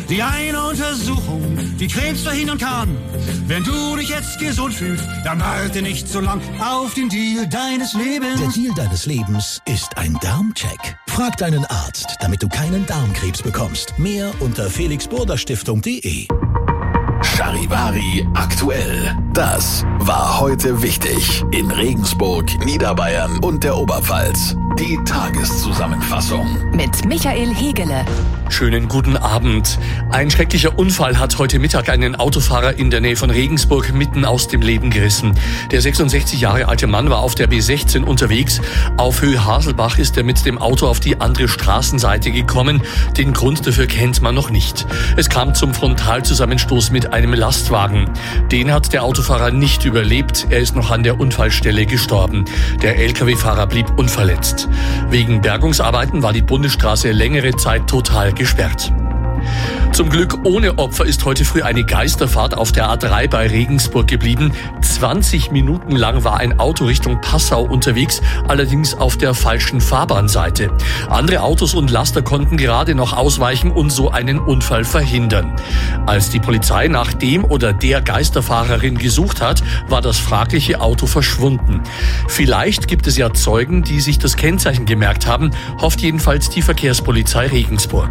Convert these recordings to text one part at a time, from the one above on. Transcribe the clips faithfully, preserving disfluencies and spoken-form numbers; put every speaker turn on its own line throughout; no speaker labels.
die eine Untersuchung, die Krebs verhindern kann. Wenn du dich jetzt gesund fühlst, dann warte nicht so lang auf den Deal deines Lebens.
Der Deal deines Lebens ist ein Darmcheck. Frag deinen Arzt, damit du keinen Darmkrebs bekommst. Mehr unter felix burda stiftung punkt de.
Charivari aktuell. Das war heute wichtig in Regensburg, Niederbayern und der Oberpfalz. Die Tageszusammenfassung
mit Michael Hegele.
Schönen guten Abend. Ein schrecklicher Unfall hat heute Mittag einen Autofahrer in der Nähe von Regensburg mitten aus dem Leben gerissen. Der sechsundsechzig Jahre alte Mann war auf der B sechzehn unterwegs. Auf Höhe Haselbach ist er mit dem Auto auf die andere Straßenseite gekommen. Den Grund dafür kennt man noch nicht. Es kam zum Frontalzusammenstoß mit einem Lastwagen. Den hat der Autofahrer nicht überlebt. Er ist noch an der Unfallstelle gestorben. Der L K W-Fahrer blieb unverletzt. Wegen Bergungsarbeiten war die Bundesstraße längere Zeit total gesperrt. Zum Glück ohne Opfer ist heute früh eine Geisterfahrt auf der A drei bei Regensburg geblieben. zwanzig Minuten lang war ein Auto Richtung Passau unterwegs, allerdings auf der falschen Fahrbahnseite. Andere Autos und Laster konnten gerade noch ausweichen und so einen Unfall verhindern. Als die Polizei nach dem oder der Geisterfahrerin gesucht hat, war das fragliche Auto verschwunden. Vielleicht gibt es ja Zeugen, die sich das Kennzeichen gemerkt haben, hofft jedenfalls die Verkehrspolizei Regensburg.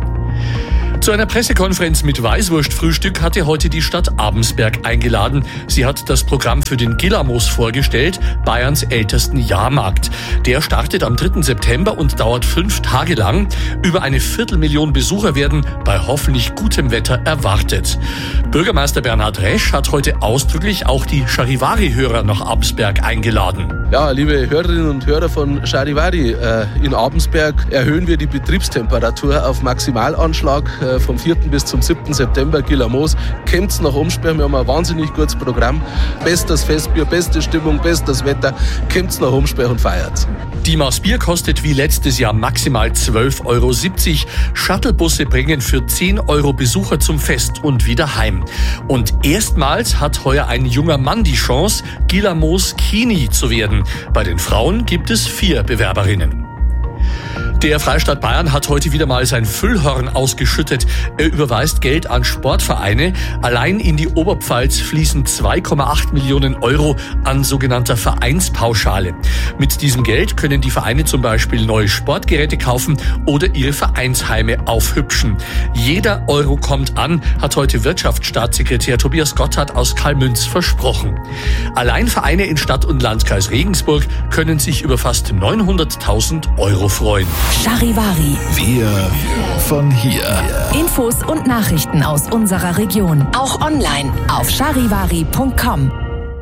Zu einer Pressekonferenz mit Weißwurstfrühstück hatte heute die Stadt Abensberg eingeladen. Sie hat das Programm für den Gillermoos vorgestellt, Bayerns ältesten Jahrmarkt. Der startet am dritten September und dauert fünf Tage lang. Über eine Viertelmillion Besucher werden bei hoffentlich gutem Wetter erwartet. Bürgermeister Bernhard Resch hat heute ausdrücklich auch die Charivari-Hörer nach Abensberg eingeladen.
Ja, liebe Hörerinnen und Hörer von Charivari, äh, in Abensberg erhöhen wir die Betriebstemperatur auf Maximalanschlag äh, vom vierten bis zum siebten September. Gillermoos, kommt's nach Umsperr, wir haben ein wahnsinnig gutes Programm. Bestes Festbier, beste Stimmung, bestes Wetter. Kommt's nach Umsperr und feiert's.
Die Maß Bier kostet wie letztes Jahr maximal zwölf Euro siebzig. Shuttlebusse bringen für zehn Euro Besucher zum Fest und wieder heim. Und erstmals hat heuer ein junger Mann die Chance, Gillermoos Kini zu werden. Bei den Frauen gibt es vier Bewerberinnen. Der Freistaat Bayern hat heute wieder mal sein Füllhorn ausgeschüttet. Er überweist Geld an Sportvereine. Allein in die Oberpfalz fließen zwei Komma acht Millionen Euro an sogenannter Vereinspauschale. Mit diesem Geld können die Vereine zum Beispiel neue Sportgeräte kaufen oder ihre Vereinsheime aufhübschen. Jeder Euro kommt an, hat heute Wirtschaftsstaatssekretär Tobias Gotthard aus Karlmünz versprochen. Allein Vereine in Stadt und Landkreis Regensburg können sich über fast neunhunderttausend Euro freuen.
Charivari.
Wir von hier.
Infos und Nachrichten aus unserer Region. Auch online auf charivari punkt com.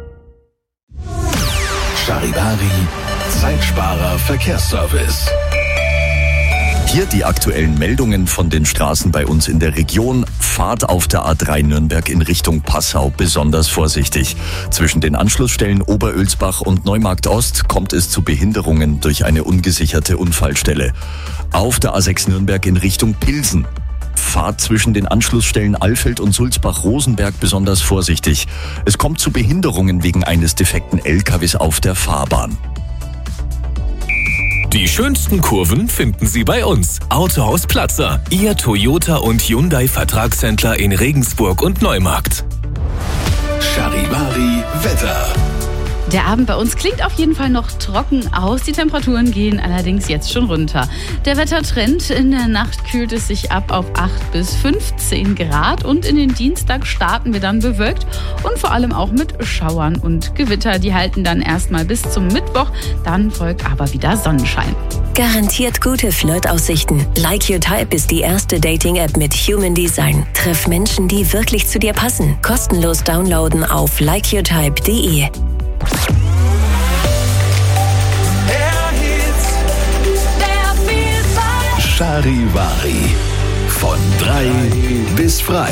Charivari, Zeitsparer Verkehrsservice. Hier die aktuellen Meldungen von den Straßen bei uns in der Region. Fahrt auf der A drei Nürnberg in Richtung Passau besonders vorsichtig. Zwischen den Anschlussstellen Oberölsbach und Neumarkt Ost kommt es zu Behinderungen durch eine ungesicherte Unfallstelle. Auf der A sechs Nürnberg in Richtung Pilsen. Fahrt zwischen den Anschlussstellen Alfeld und Sulzbach-Rosenberg besonders vorsichtig. Es kommt zu Behinderungen wegen eines defekten L K Ws auf der Fahrbahn.
Die schönsten Kurven finden Sie bei uns. Autohaus Platzer, Ihr Toyota und Hyundai Vertragshändler in Regensburg und Neumarkt.
Charivari Wetter.
Der Abend bei uns klingt auf jeden Fall noch trocken aus. Die Temperaturen gehen allerdings jetzt schon runter. Der Wettertrend: in der Nacht kühlt es sich ab auf acht bis fünfzehn Grad und in den Dienstag starten wir dann bewölkt und vor allem auch mit Schauern und Gewitter. Die halten dann erstmal bis zum Mittwoch, dann folgt aber wieder Sonnenschein.
Garantiert gute Flirtaussichten. Like Your Type ist die erste Dating-App mit Human Design. Treff Menschen, die wirklich zu dir passen. Kostenlos downloaden auf like your type punkt de.
Charivari. Von drei bis frei.